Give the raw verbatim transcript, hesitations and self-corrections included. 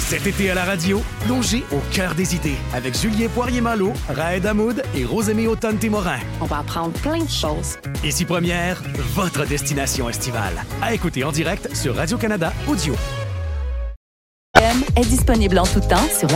Cet été à la radio, plongez au cœur des idées avec Julien Poirier-Malo, Raed Hamoud et Rosemée Automne-Témorin. On va apprendre plein de choses. Ici Première, votre destination estivale. À écouter en direct sur Radio-Canada Audio. est disponible en tout temps sur